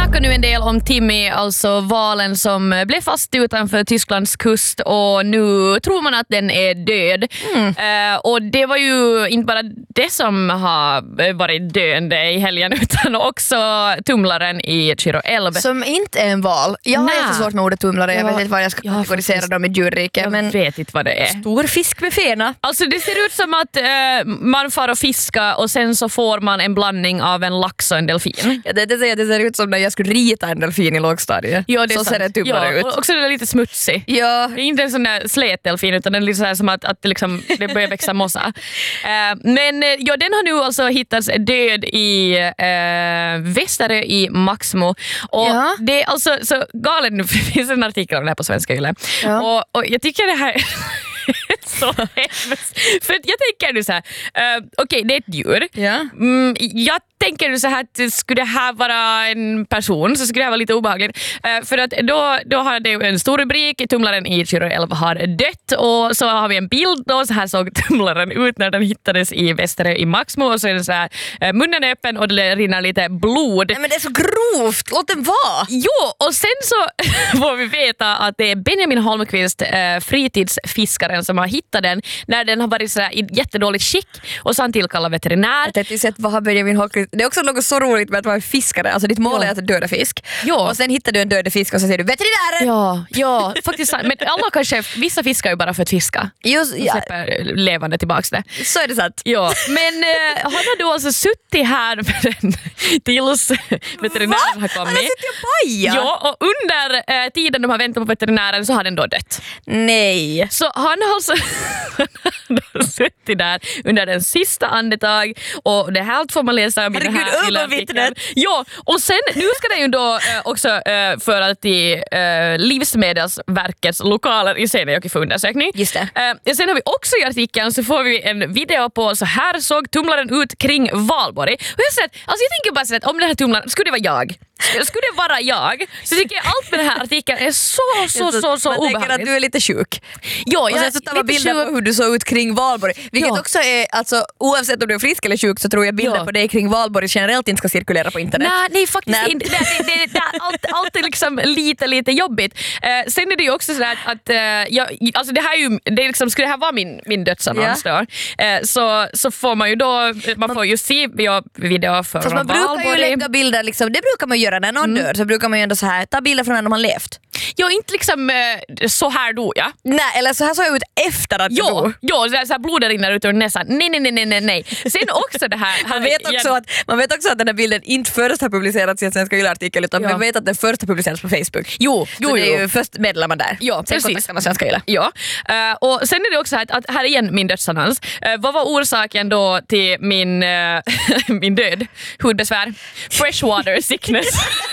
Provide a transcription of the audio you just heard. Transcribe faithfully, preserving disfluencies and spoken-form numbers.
snackar nu en del om Timmy, alltså valen som blev fast utanför Tysklands kust och nu tror man att den är död. Mm. Uh, och det var ju inte bara det som har varit döende i helgen utan också tumlaren i Chiro älv. Som inte är en val. Jag har inte svårt med ordet tumlare, jag, jag vet inte vad jag ska kategorisera dem i djurriket. Jag men vet inte vad det är. Stor fisk med fena. Alltså det ser ut som att uh, man far och fiska och sen så får man en blandning av en lax och en delfin. Ja, det, det, ser, det ser ut som när jag skulle rita en delfin i lågstadiet. Ja, det är så sant. ser det tumlare ja, ut. Och också det är lite smutsig. Ja. Det är inte en sån där slätdelfin utan den är lite så här som att, att det, liksom, det börjar växa mossa. Uh, men ja, den har nu alltså hittats död i uh, Västerö i Maxmo. Och ja. det är alltså så galet, nu finns en artikel om det här på Svenska Yle. Ja. Och, och jag tycker det här så hemskt. För jag tänker nu så här, uh, okej okay, det är ett djur. Ja. Mm, jag tänker nu så här att skulle det här vara en person så skulle det här vara lite obehagligt. Uh, för att då, då har det en stor rubrik, tumlaren i Chiro älv har dött och så har vi en bild då, så här såg tumlaren ut när den hittades i Västerö i Maxmo och så är det så här, uh, munnen är öppen och det rinner lite blod. Nej, men det är så grovt, låt den vara! Jo, och sen så får vi veta att det är Benjamin Holmqvist, uh, fritidsfiskaren som har hittat den när den har varit så här i jättedåligt skick och så han tillkallar veterinär. Jag tänkte sett vad har Benjamin Holmqvist. Det är också något så roligt med att vara en fiskare. Alltså ditt mål är att döda fisk. Ja. Och sen hittar du en död fisk och så säger du veterinären. Ja, ja, faktiskt. Men alla kanske, vissa fiskar ju bara för att fiska. Just, ja. Släpper levande tillbaks det. Så är det sant. Ja, men eh, han har då alltså suttit här med den tills veterinären har kommit. Han har suttit och bajat? Ja, och under eh, tiden de har väntat på veterinären så har den då dött. Nej. Så han har alltså suttit där under den sista andetag och det här får man läsa om i den här lilla artikeln. Ja, och sen nu ska det ju då eh, också eh, föra till eh, Livsmedelsverkets lokaler i Seinäjoki för undersökning. Just det. Eh, sen har vi också i artikeln så får vi en video på så här såg tumlaren ut kring Valborg. Och jag säger att, alltså jag tänker bara så att om den här tumlaren, skulle det vara jag? Skulle det vara jag? Så tycker jag allt med den här artikeln är så, så, så, så, så obehagligt. Man tänker att du är lite sjuk. Ja, och sen så tar man bilder på hur du såg ut kring Valborg. Vilket ja. också är, alltså oavsett om du är frisk eller sjuk så tror jag bilder ja. på dig kring Valborg generellt inte ska cirkulera på internet. Nej, nej faktiskt nej. inte. Det, det, det, det, allt, allt är liksom lite, lite jobbigt. Eh, sen är det ju också så att, att eh, jag, alltså det här är ju, det är liksom, skulle det här vara min, min dödsannons ja. då, eh, så, så får man ju då, man får ju se video för Fast man Valborg. brukar ju lägga bilder, liksom, det brukar man göra när någon mm. dör, så brukar man ju ändå så här, ta bilder från när de har levt. Ja, inte liksom eh, så här då, ja. Nej, eller så här såg jag ut efter att jo, jag dog. Jo, så här, så här blodet rinner ut ur näsan. Nej, nej, nej, nej, nej. Sen också det här. man, vet också att, man vet också att den här bilden inte först har publicerats i en Svenska Yle-artikel utan ja. man vet att den först har publicerats på Facebook. Jo, så jo, det är jo. ju först meddelar man där. Ja, sen kontaktar man Svenska Yle. Ja, uh, och sen är det också att, att här igen min dödsannons. Uh, vad var orsaken då till min, uh, min död? Hudbesvär. Freshwater sickness.